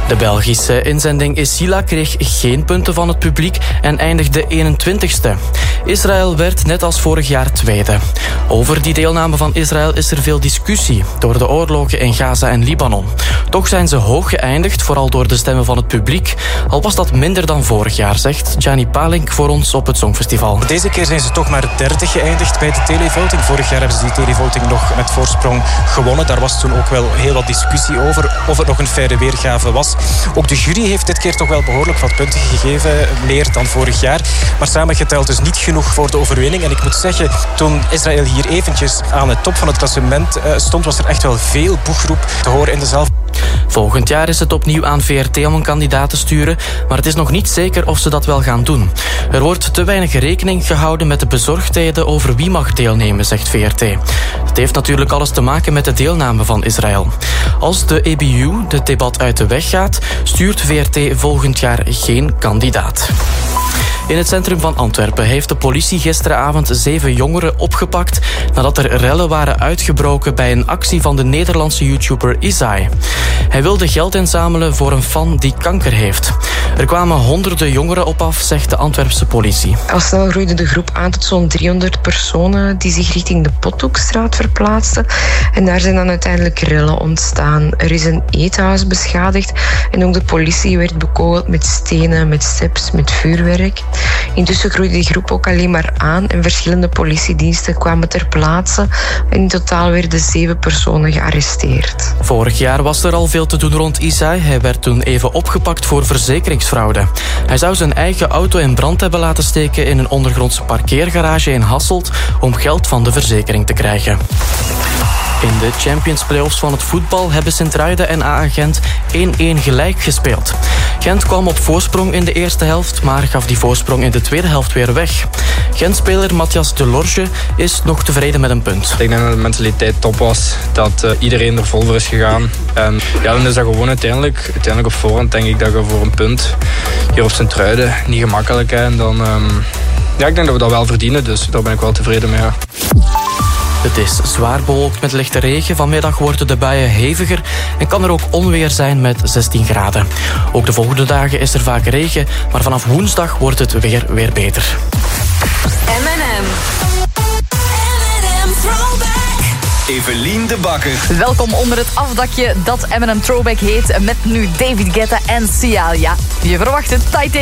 De Belgische inzending Isila kreeg geen punten van het publiek en eindigde 21ste. Israël werd net als vorig jaar tweede. Over die deelname van Israël is er veel discussie door de oorlogen in Gaza en Libanon. Toch zijn ze hoog geëindigd, vooral door de stemmen van het publiek. Al was dat minder dan vorig jaar, zegt Gianni Palink voor ons op het Songfestival. Deze keer zijn ze toch maar 30 geëindigd bij de televoting. Vorig jaar hebben ze die televoting nog met voorsprong gewonnen. Daar was toen ook wel heel wat discussie over of het nog een faire weergave was. Ook de jury heeft dit keer toch wel behoorlijk wat punten gegeven, meer dan vorig jaar. Maar samengeteld dus niet genoeg voor de overwinning. En ik moet zeggen, toen Israël hier eventjes aan de top van het klassement stond, was er echt wel veel boegroep te horen in de zaal. Volgend jaar is het opnieuw aan VRT om een kandidaat te sturen, maar het is nog niet zeker of ze dat wel gaan doen. Er wordt te weinig rekening gehouden met de bezorgdheden over wie mag deelnemen, zegt VRT. Het heeft natuurlijk alles te maken met de deelname van Israël. Als de EBU het debat uit de weg gaat, stuurt VRT volgend jaar geen kandidaat. In het centrum van Antwerpen heeft de politie gisteravond 7 jongeren opgepakt nadat er rellen waren uitgebroken bij een actie van de Nederlandse YouTuber Isai. Hij wilde geld inzamelen voor een fan die kanker heeft. Er kwamen honderden jongeren op af, zegt de Antwerpse politie. Al snel groeide de groep aan tot zo'n 300 personen die zich richting de Pothoekstraat verplaatsten. En daar zijn dan uiteindelijk rellen ontstaan. Er is een eethuis beschadigd en ook de politie werd bekogeld met stenen, met steps, met vuurwerk. Intussen groeide die groep ook alleen maar aan en verschillende politiediensten kwamen ter plaatse. En in totaal werden 7 personen gearresteerd. Vorig jaar was er al veel te doen rond Isai. Hij werd toen even opgepakt voor verzekeringsfraude. Hij zou zijn eigen auto in brand hebben laten steken in een ondergrondse parkeergarage in Hasselt om geld van de verzekering te krijgen. In de Champions Playoffs van het voetbal hebben Sint-Truiden en AA Gent 1-1 gelijk gespeeld. Gent kwam op voorsprong in de eerste helft, maar gaf die voorsprong in de tweede helft weer weg. Gentspeler Matthias Delorge is nog tevreden met een punt. Ik denk dat de mentaliteit top was, dat iedereen er vol voor is gegaan. En ja, dan is dat gewoon uiteindelijk op voorhand denk ik dat je voor een punt hier op Sint-Truiden niet gemakkelijk is. En dan, ja, ik denk dat we dat wel verdienen, dus daar ben ik wel tevreden mee. Ja. Het is zwaar bewolkt met lichte regen. Vanmiddag worden de buien heviger en kan er ook onweer zijn met 16 graden. Ook de volgende dagen is er vaak regen, maar vanaf woensdag wordt het weer beter. M&M Throwback. Evelien de Bakker. Welkom onder het afdakje dat M&M Throwback heet, met nu David Guetta en Sia. Ja, je verwacht het, Titanium.